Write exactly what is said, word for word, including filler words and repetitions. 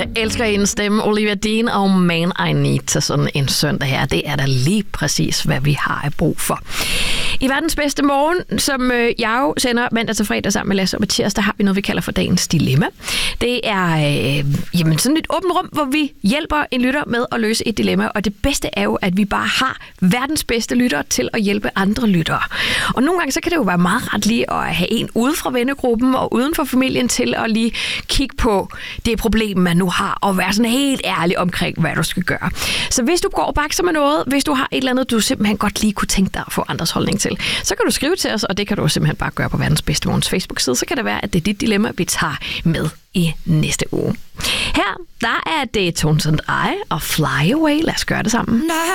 Jeg elsker hendes stemme, Olivia Dean og Man I Need til sådan en søndag her. Det er da lige præcis, hvad vi har af brug for. I Verdens Bedste Morgen, som øh, jeg jo sender mandag til fredag sammen med Lasse og Mathias, der har vi noget, vi kalder for dagens dilemma. Det er øh, jamen sådan et åbent rum, hvor vi hjælper en lytter med at løse et dilemma, og det bedste er jo, at vi bare har verdens bedste lyttere til at hjælpe andre lyttere. Og nogle gange så kan det jo være meget ret lige at have en ude fra vennegruppen og uden for familien til at lige kigge på det problem, man nu har, og være sådan helt ærlig omkring, hvad du skal gøre. Så hvis du går og bakser med noget, hvis du har et eller andet, du simpelthen godt lige kunne tænke dig at få andres holdning til, så kan du skrive til os, og det kan du simpelthen bare gøre på Verdens Bedste Morgens Facebook-side. Så kan det være, at det er dit dilemma, vi tager med i næste uge. Her, der er det Tones and I og Fly Away. Lad os gøre det sammen.